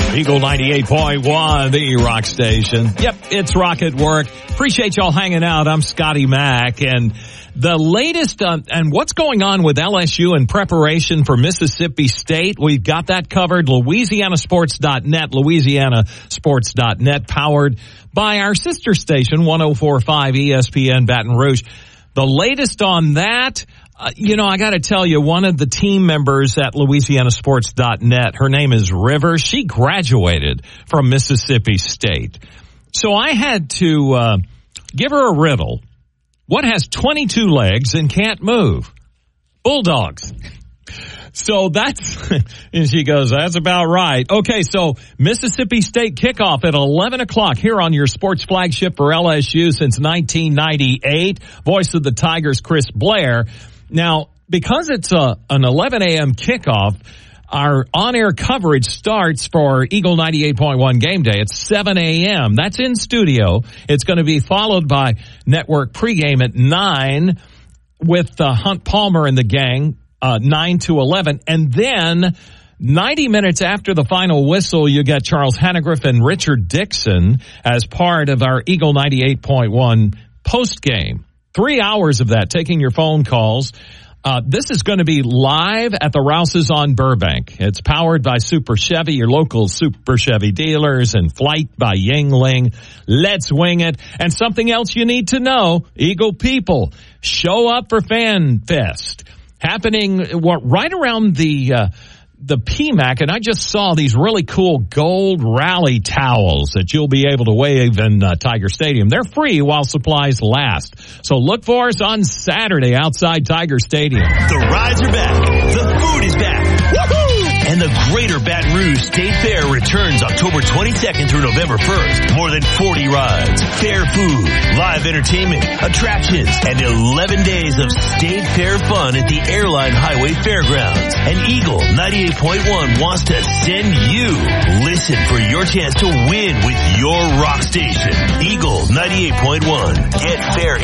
Eagle 98.1, the rock station. Yep, it's Rock at Work. Appreciate y'all hanging out. I'm Scotty Mack, and the latest and what's going on with LSU in preparation for Mississippi State, we've got that covered. LouisianaSports.net, LouisianaSports.net, powered by our sister station, 104.5 ESPN Baton Rouge. The latest on that, I got to tell you, one of the team members at LouisianaSports.net, her name is River. She graduated from Mississippi State. So I had to give her a riddle. What has 22 legs and can't move? Bulldogs. So and she goes, that's about right. Okay, so Mississippi State kickoff at 11 o'clock here on your sports flagship for LSU since 1998. Voice of the Tigers, Chris Blair. Now, because it's an 11 a.m. kickoff, our on-air coverage starts for Eagle 98.1 Game Day at 7 a.m. That's in studio. It's going to be followed by network pregame at 9 with Hunt Palmer and the gang, 9 to 11. And then 90 minutes after the final whistle, you get Charles Hannegriff and Richard Dixon as part of our Eagle 98.1 postgame. 3 hours of that, taking your phone calls. This is going to be live at the Rouse's on Burbank. It's powered by Super Chevy, your local Super Chevy dealers, and Flight by Yingling. Let's wing it. And something else you need to know, Eagle people, show up for Fan Fest. Happening right around the PMAC, and I just saw these really cool gold rally towels that you'll be able to wave in Tiger Stadium. They're free while supplies last. So look for us on Saturday outside Tiger Stadium. The rides are back. The food is back. Woohoo! And the Greater Baton Rouge State Fair returns October 22nd through November 1st. More than 40 rides, fair food, live entertainment, attractions, and 11 days of State Fair fun at the Airline Highway Fairgrounds. And Eagle 98.1 wants to send you. Listen for your chance to win with your rock station. Eagle 98.1. Get fair